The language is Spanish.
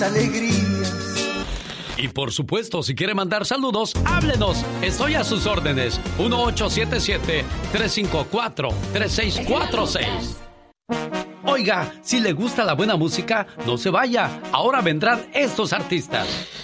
alegrías. Y por supuesto, si quiere mandar saludos, háblenos. Estoy a sus órdenes. 1877-354-3646. Oiga, si le gusta la buena música, no se vaya. Ahora vendrán estos artistas.